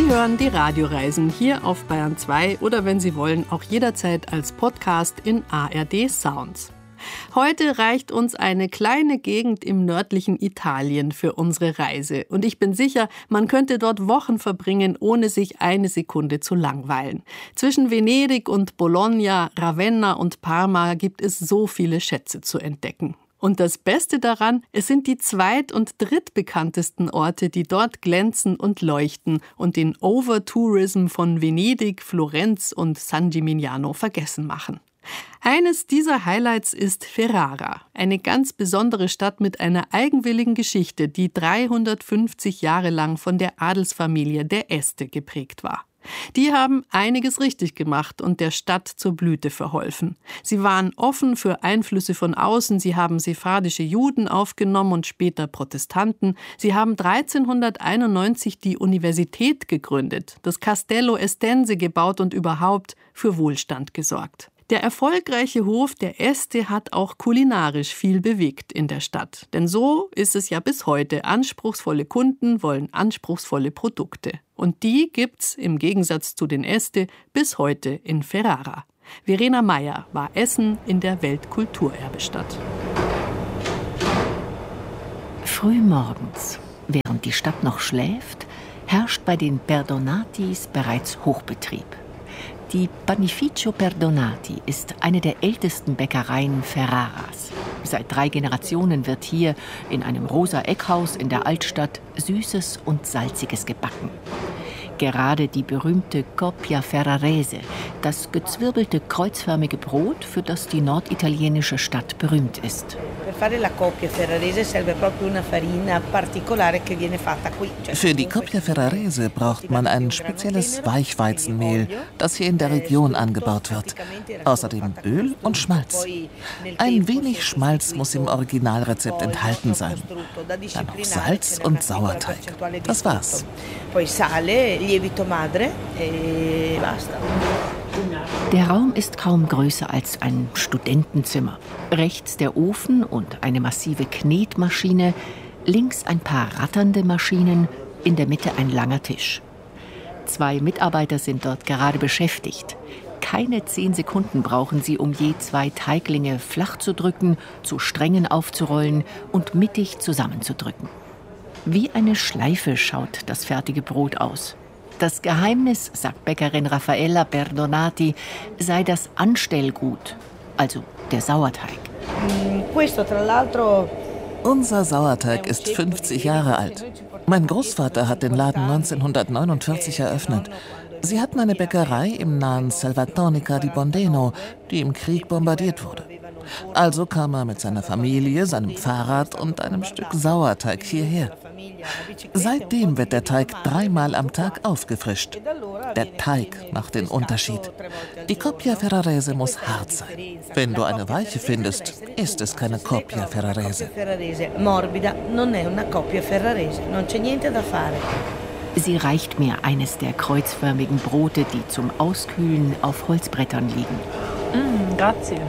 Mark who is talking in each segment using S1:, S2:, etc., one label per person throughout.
S1: Sie hören die Radioreisen hier auf Bayern 2 oder wenn Sie wollen, auch jederzeit als Podcast in ARD Sounds. Heute reicht uns eine kleine Gegend im nördlichen Italien für unsere Reise. Und ich bin sicher, man könnte dort Wochen verbringen, ohne sich eine Sekunde zu langweilen. Zwischen Venedig und Bologna, Ravenna und Parma gibt es so viele Schätze zu entdecken. Und das Beste daran, es sind die zweit- und drittbekanntesten Orte, die dort glänzen und leuchten und den Overtourism von Venedig, Florenz und San Gimignano vergessen machen. Eines dieser Highlights ist Ferrara, eine ganz besondere Stadt mit einer eigenwilligen Geschichte, die 350 Jahre lang von der Adelsfamilie der Este geprägt war. Die haben einiges richtig gemacht und der Stadt zur Blüte verholfen. Sie waren offen für Einflüsse von außen, sie haben sephardische Juden aufgenommen und später Protestanten. Sie haben 1391 die Universität gegründet, das Castello Estense gebaut und überhaupt für Wohlstand gesorgt. Der erfolgreiche Hof der Este hat auch kulinarisch viel bewegt in der Stadt. Denn so ist es ja bis heute. Anspruchsvolle Kunden wollen anspruchsvolle Produkte. Und die gibt's im Gegensatz zu den Este bis heute in Ferrara. Verena Meyer war Essen in der Weltkulturerbestadt.
S2: Frühmorgens, während die Stadt noch schläft, herrscht bei den Perdonatis bereits Hochbetrieb. Die Panificio Perdonati ist eine der ältesten Bäckereien Ferraras. Seit 3 Generationen wird hier in einem rosa Eckhaus in der Altstadt Süßes und Salziges gebacken. Gerade die berühmte Coppia Ferrarese, das gezwirbelte kreuzförmige Brot, für das die norditalienische Stadt berühmt ist.
S3: Für die Coppia Ferrarese braucht man ein spezielles Weichweizenmehl, das hier in der Region angebaut wird. Außerdem Öl und Schmalz. Ein wenig Schmalz muss im Originalrezept enthalten sein. Dann noch Salz und Sauerteig. Das war's.
S2: Der Raum ist kaum größer als ein Studentenzimmer. Rechts der Ofen und eine massive Knetmaschine, links ein paar ratternde Maschinen, in der Mitte ein langer Tisch. 2 Mitarbeiter sind dort gerade beschäftigt. Keine 10 Sekunden brauchen sie, um je 2 Teiglinge flach zu drücken, zu Strängen aufzurollen und mittig zusammenzudrücken. Wie eine Schleife schaut das fertige Brot aus. Das Geheimnis, sagt Bäckerin Raffaella Perdonati, sei das Anstellgut, also der Sauerteig.
S3: Unser Sauerteig ist 50 Jahre alt. Mein Großvater hat den Laden 1949 eröffnet. Sie hatten eine Bäckerei im nahen Salvatiernica di Bondeno, die im Krieg bombardiert wurde. Also kam er mit seiner Familie, seinem Fahrrad und einem Stück Sauerteig hierher. Seitdem wird der Teig 3-mal am Tag aufgefrischt. Der Teig macht den Unterschied. Die Coppia Ferrarese muss hart sein. Wenn du eine weiche findest, ist es keine Coppia Ferrarese.
S2: Sie reicht mir eines der kreuzförmigen Brote, die zum Auskühlen auf Holzbrettern liegen.
S1: Grazie.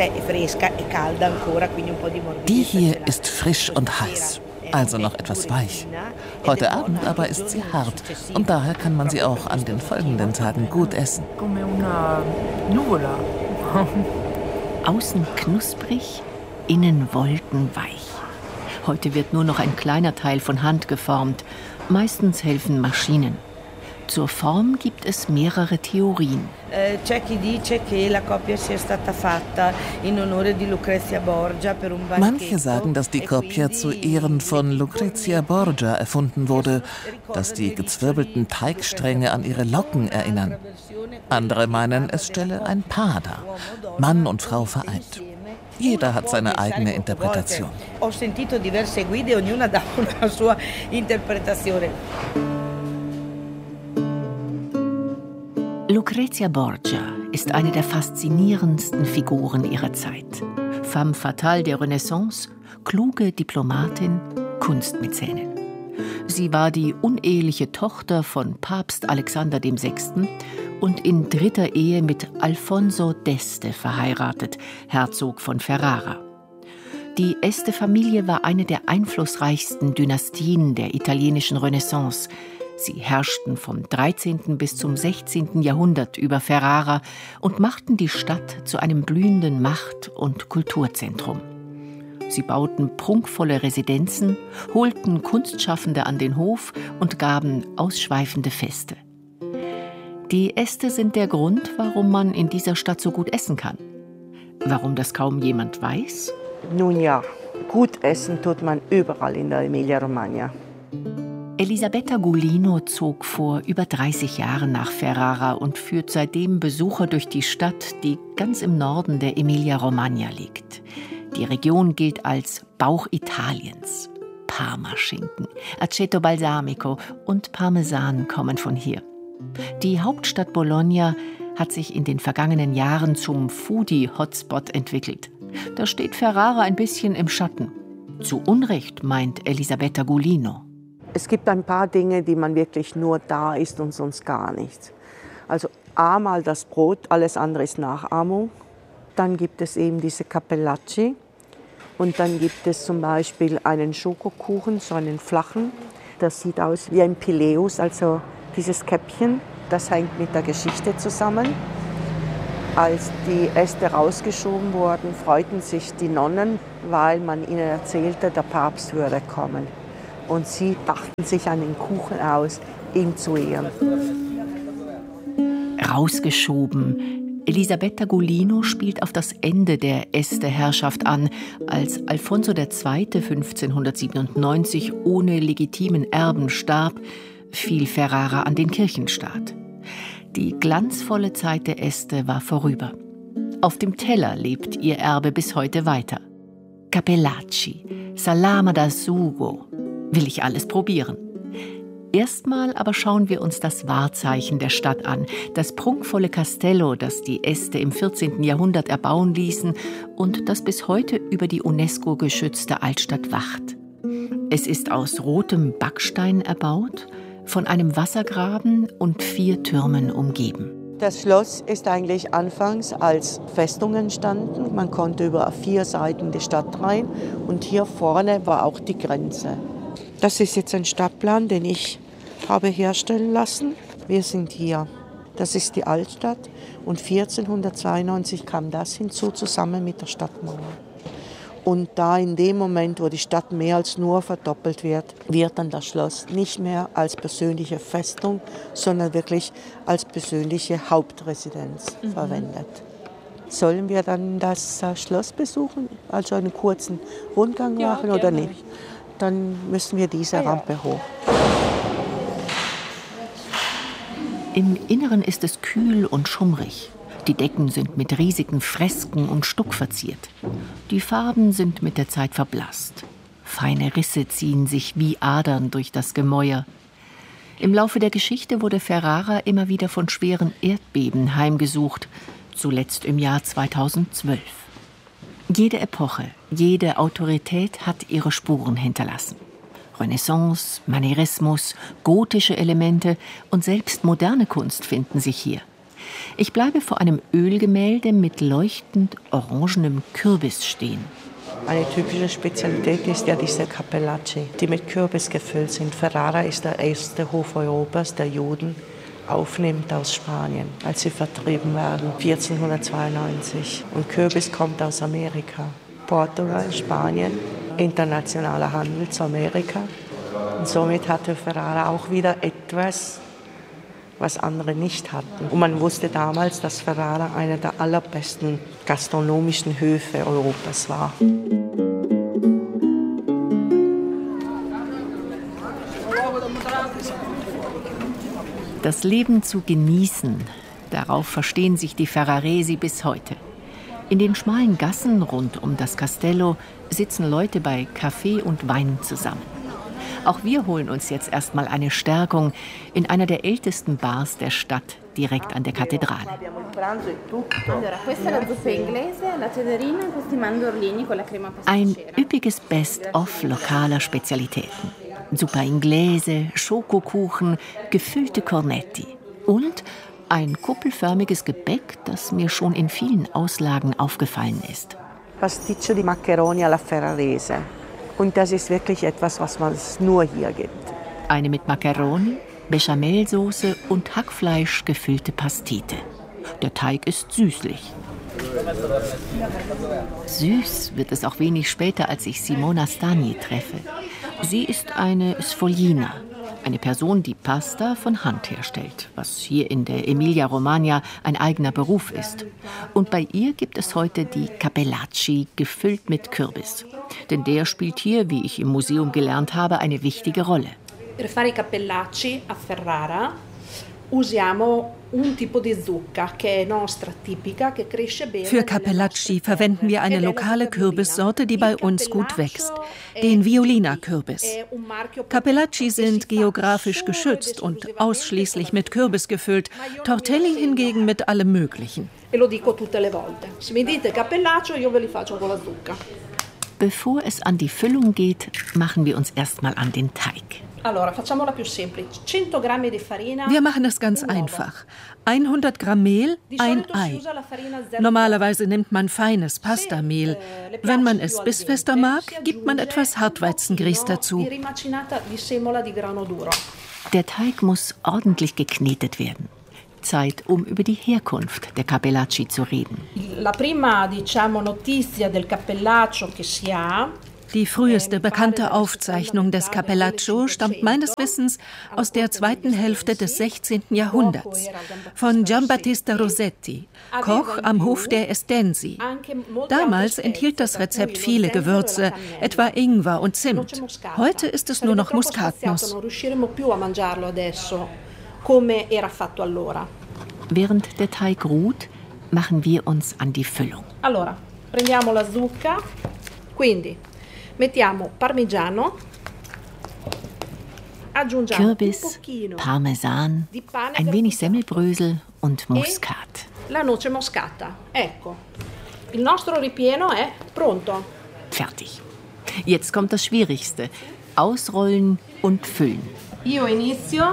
S3: Die hier ist frisch und heiß, also noch etwas weich. Heute Abend aber ist sie hart und daher kann man sie auch an den folgenden Tagen gut essen.
S2: Außen knusprig, innen wolkenweich. Heute wird nur noch ein kleiner Teil von Hand geformt. Meistens helfen Maschinen. Zur Form gibt es mehrere Theorien.
S3: Manche sagen, dass die Coppia zu Ehren von Lucrezia Borgia erfunden wurde, dass die gezwirbelten Teigstränge an ihre Locken erinnern. Andere meinen, es stelle ein Paar dar, Mann und Frau vereint. Jeder hat seine eigene Interpretation.
S2: Lucrezia Borgia ist eine der faszinierendsten Figuren ihrer Zeit. Femme fatale der Renaissance, kluge Diplomatin, Kunstmäzenin. Sie war die uneheliche Tochter von Papst Alexander VI. Und in 3. Ehe mit Alfonso d'Este verheiratet, Herzog von Ferrara. Die Este-Familie war eine der einflussreichsten Dynastien der italienischen Renaissance. Sie herrschten vom 13. bis zum 16. Jahrhundert über Ferrara und machten die Stadt zu einem blühenden Macht- und Kulturzentrum. Sie bauten prunkvolle Residenzen, holten Kunstschaffende an den Hof und gaben ausschweifende Feste. Die Este sind der Grund, warum man in dieser Stadt so gut essen kann. Warum das kaum jemand weiß?
S4: Nun ja, gut essen tut man überall in der Emilia-Romagna.
S2: Elisabetta Gulino zog vor über 30 Jahren nach Ferrara und führt seitdem Besucher durch die Stadt, die ganz im Norden der Emilia-Romagna liegt. Die Region gilt als Bauch Italiens. Parmaschinken, Aceto Balsamico und Parmesan kommen von hier. Die Hauptstadt Bologna hat sich in den vergangenen Jahren zum Foodie-Hotspot entwickelt. Da steht Ferrara ein bisschen im Schatten. Zu Unrecht, meint Elisabetta Gulino.
S4: Es gibt ein paar Dinge, die man wirklich nur da isst und sonst gar nichts. Also einmal das Brot, alles andere ist Nachahmung. Dann gibt es eben diese Cappellacci. Und dann gibt es zum Beispiel einen Schokokuchen, so einen flachen. Das sieht aus wie ein Pileus, also dieses Käppchen. Das hängt mit der Geschichte zusammen. Als die Äste rausgeschoben wurden, freuten sich die Nonnen, weil man ihnen erzählte, der Papst würde kommen. Und sie dachten sich einen Kuchen aus, ihm zu ehren.
S2: Rausgeschoben. Elisabetta Gulino spielt auf das Ende der Este-Herrschaft an, als Alfonso II. 1597 ohne legitimen Erben starb, fiel Ferrara an den Kirchenstaat. Die glanzvolle Zeit der Este war vorüber. Auf dem Teller lebt ihr Erbe bis heute weiter. Cappellacci, Salame da Sugo, will ich alles probieren. Erstmal aber schauen wir uns das Wahrzeichen der Stadt an, das prunkvolle Castello, das die Este im 14. Jahrhundert erbauen ließen und das bis heute über die UNESCO geschützte Altstadt wacht. Es ist aus rotem Backstein erbaut, von einem Wassergraben und 4 Türmen umgeben.
S4: Das Schloss ist eigentlich anfangs als Festung entstanden. Man konnte über 4 Seiten die Stadt rein und hier vorne war auch die Grenze. Das ist jetzt ein Stadtplan, den ich habe herstellen lassen. Wir sind hier. Das ist die Altstadt und 1492 kam das hinzu, zusammen mit der Stadtmauer. Und da in dem Moment, wo die Stadt mehr als nur verdoppelt wird, wird dann das Schloss nicht mehr als persönliche Festung, sondern wirklich als persönliche Hauptresidenz verwendet. Sollen wir dann das Schloss besuchen, also einen kurzen Rundgang machen oder nicht? Dann müssen wir diese Rampe hoch.
S2: Im Inneren ist es kühl und schummrig. Die Decken sind mit riesigen Fresken und Stuck verziert. Die Farben sind mit der Zeit verblasst. Feine Risse ziehen sich wie Adern durch das Gemäuer. Im Laufe der Geschichte wurde Ferrara immer wieder von schweren Erdbeben heimgesucht, zuletzt im Jahr 2012. Jede Epoche, jede Autorität hat ihre Spuren hinterlassen. Renaissance, Manierismus, gotische Elemente und selbst moderne Kunst finden sich hier. Ich bleibe vor einem Ölgemälde mit leuchtend orangenem Kürbis stehen.
S4: Eine typische Spezialität ist ja diese Cappellacci, die mit Kürbis gefüllt sind. Ferrara ist der erste Hof Europas, der Juden aufnimmt aus Spanien, als sie vertrieben werden, 1492. Und Kürbis kommt aus Amerika. Portugal, Spanien, internationaler Handel zu Amerika. Und somit hatte Ferrara auch wieder etwas, was andere nicht hatten. Und man wusste damals, dass Ferrara einer der allerbesten gastronomischen Höfe Europas war.
S2: Das Leben zu genießen, darauf verstehen sich die Ferraresi bis heute. In den schmalen Gassen rund um das Castello sitzen Leute bei Kaffee und Wein zusammen. Auch wir holen uns jetzt erstmal eine Stärkung in einer der ältesten Bars der Stadt, direkt an der Kathedrale. Ein üppiges Best-of lokaler Spezialitäten. Zuppa Inglese, Schokokuchen, gefüllte Cornetti und ein kuppelförmiges Gebäck, das mir schon in vielen Auslagen aufgefallen ist.
S4: Pasticcio di Maccheroni alla Ferrarese. Und das ist wirklich etwas, was es nur hier gibt.
S2: Eine mit Macaroni, Bechamelsoße und Hackfleisch gefüllte Pastete. Der Teig ist süßlich. Süß wird es auch wenig später, als ich Simona Stagni treffe. Sie ist eine Sfoglina, eine Person, die Pasta von Hand herstellt, was hier in der Emilia-Romagna ein eigener Beruf ist. Und bei ihr gibt es heute die Cappellacci, gefüllt mit Kürbis. Denn der spielt hier, wie ich im Museum gelernt habe, eine wichtige Rolle.
S5: Per fare i cappellacci a Ferrara usiamo un tipo di zucca che è nostra tipica che cresce bene.
S6: Für Cappellacci verwenden wir eine lokale Kürbissorte, die bei uns gut wächst, den Violina-Kürbis. Cappellacci sind geografisch geschützt und ausschließlich mit Kürbis gefüllt, Tortelli hingegen mit allem Möglichen.
S5: E lo dico tutte le volte. Se mi dite cappellaccio, io ve li faccio con la zucca.
S2: Bevor es an die Füllung geht, machen wir uns erstmal an den Teig.
S5: Allora, facciamola più semplice. 100 grammi di farina.
S6: Wir machen es ganz einfach. 100 Gramm Mehl, ein Ei. Normalerweise nimmt man feines Pastamehl. Wenn man es bissfester mag, gibt man etwas Hartweizengrieß dazu.
S2: Der Teig muss ordentlich geknetet werden. Zeit, um über die Herkunft der Cappellacci zu reden.
S5: La prima, notizia del cappellaccio che si ha.
S6: Die früheste bekannte Aufzeichnung des Cappellaccio stammt meines Wissens aus der zweiten Hälfte des 16. Jahrhunderts von Giambattista Rossetti, Koch am Hof der Estensi. Damals enthielt das Rezept viele Gewürze, etwa Ingwer und Zimt. Heute ist es nur noch Muskatnuss.
S2: Während der Teig ruht, machen wir uns an die Füllung.
S5: Allora, prendiamo la zucca, quindi mettiamo parmigiano, aggiungiamo
S2: Kürbis, Parmesan, ein wenig Semmelbrösel und Muskat.
S5: La noce moscata. Ecco, il nostro ripieno è pronto.
S2: Fertig. Jetzt kommt das Schwierigste: Ausrollen und füllen.
S5: Io inizio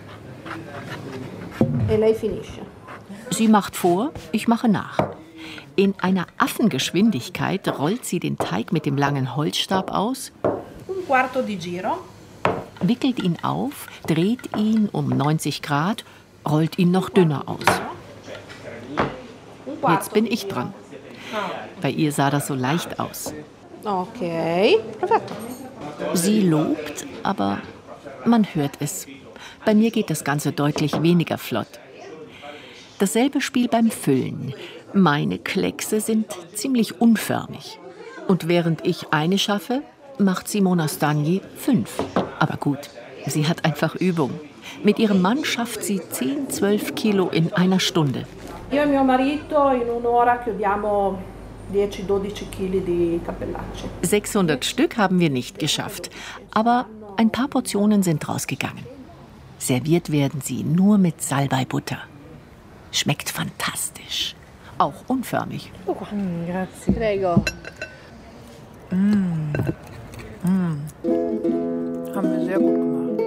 S5: e lei finisce.
S2: Sie macht vor, ich mache nach. In einer Affengeschwindigkeit rollt sie den Teig mit dem langen Holzstab aus,
S5: Un quarto di giro.
S2: wickelt ihn auf, dreht ihn um 90 Grad, rollt ihn noch dünner aus. Jetzt bin ich dran. Bei ihr sah das so leicht aus.
S5: Ok, perfetto.
S2: Sie lobt, aber man hört es. Bei mir geht das Ganze deutlich weniger flott. Dasselbe Spiel beim Füllen. Meine Kleckse sind ziemlich unförmig. Und während ich eine schaffe, macht Simona Stagni 5. Aber gut, sie hat einfach Übung. Mit ihrem Mann schafft sie 10-12 Kilo in einer Stunde.
S5: Io e mio marito in un'ora chiudiamo 10-12 Kilo di cappellacci.
S2: 600 Stück haben wir nicht geschafft, aber ein paar Portionen sind rausgegangen. Serviert werden sie nur mit Salbeibutter. Schmeckt fantastisch. Auch unförmig.
S5: Grazie. Prego.
S6: Haben wir sehr gut gemacht.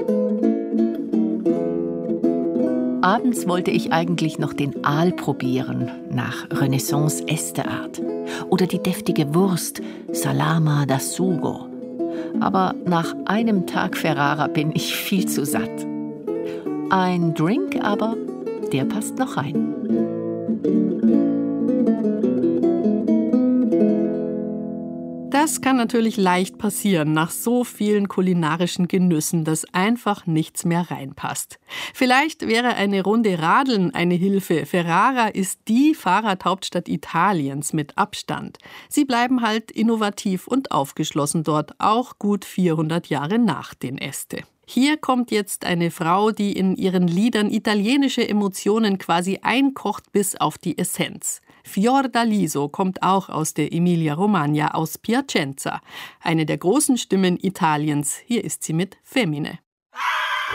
S2: Abends wollte ich eigentlich noch den Aal probieren, nach Renaissance-Este-Art. Oder die deftige Wurst, Salama da Sugo. Aber nach einem Tag Ferrara bin ich viel zu satt. Ein Drink aber, der passt noch rein.
S1: Das kann natürlich leicht passieren nach so vielen kulinarischen Genüssen, dass einfach nichts mehr reinpasst. Vielleicht wäre eine Runde Radeln eine Hilfe. Ferrara ist die Fahrradhauptstadt Italiens mit Abstand. Sie bleiben halt innovativ und aufgeschlossen dort, auch gut 400 Jahre nach den Este. Hier kommt jetzt eine Frau, die in ihren Liedern italienische Emotionen quasi einkocht bis auf die Essenz. Fiordaliso kommt auch aus der Emilia-Romagna, aus Piacenza. Eine der großen Stimmen Italiens. Hier ist sie mit Femmine.